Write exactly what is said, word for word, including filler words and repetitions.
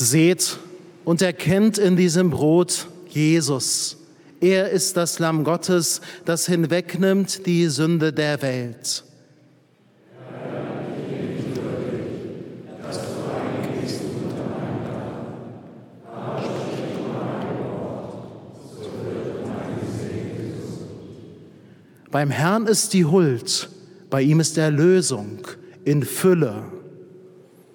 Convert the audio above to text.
Seht und erkennt in diesem Brot Jesus. Er ist das Lamm Gottes, das hinwegnimmt die Sünde der Welt. Beim Herrn ist die Huld, bei ihm ist Erlösung in Fülle.